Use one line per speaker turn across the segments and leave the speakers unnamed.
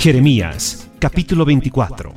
Jeremías, capítulo 24.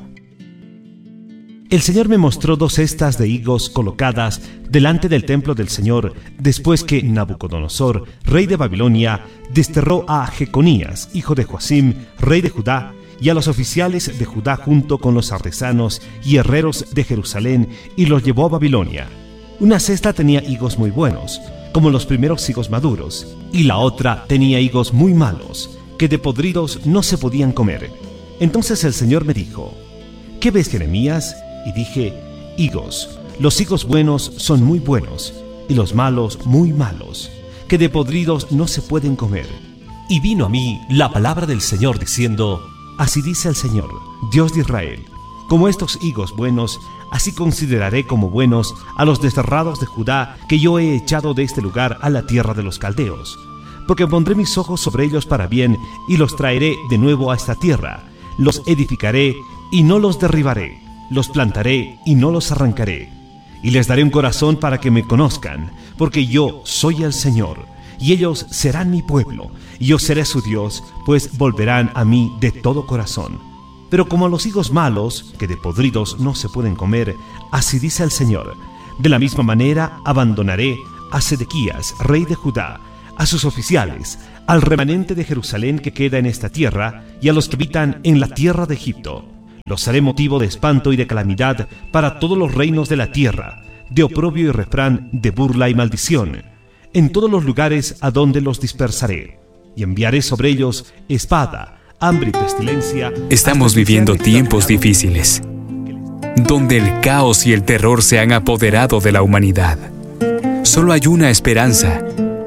El Señor me mostró 2 cestas de higos colocadas delante del templo del Señor, después que Nabucodonosor, rey de Babilonia, desterró a Jeconías, hijo de Joacim, rey de Judá, y a los oficiales de Judá junto con los artesanos y herreros de Jerusalén, y los llevó a Babilonia. Una cesta tenía higos muy buenos, como los primeros higos maduros, y la otra tenía higos muy malos, que de podridos no se podían comer. Entonces el Señor me dijo: ¿Qué ves, Jeremías? Y dije: higos. Los higos buenos son muy buenos, y los malos muy malos, que de podridos no se pueden comer. Y vino a mí la palabra del Señor diciendo: Así dice el Señor, Dios de Israel: como estos higos buenos, así consideraré como buenos a los desterrados de Judá que yo he echado de este lugar a la tierra de los caldeos. Porque pondré mis ojos sobre ellos para bien, y los traeré de nuevo a esta tierra. Los edificaré y no los derribaré. Los plantaré y no los arrancaré. Y les daré un corazón para que me conozcan, porque yo soy el Señor. Y ellos serán mi pueblo, y yo seré su Dios, pues volverán a mí de todo corazón. Pero como los higos malos, que de podridos no se pueden comer, así dice el Señor: de la misma manera abandonaré a Sedequías, rey de Judá, a sus oficiales, al remanente de Jerusalén que queda en esta tierra, y a los que habitan en la tierra de Egipto. Los haré motivo de espanto y de calamidad para todos los reinos de la tierra, de oprobio y refrán, de burla y maldición, en todos los lugares a donde los dispersaré, y enviaré sobre ellos espada, hambre y pestilencia.
Estamos viviendo tiempos difíciles, donde el caos y el terror se han apoderado de la humanidad. Solo hay una esperanza: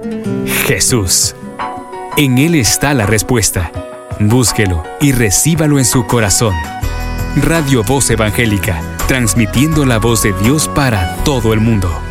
Jesús. En Él está la respuesta. Búsquelo y recíbalo en su corazón. Radio Voz Evangélica, transmitiendo la voz de Dios para todo el mundo.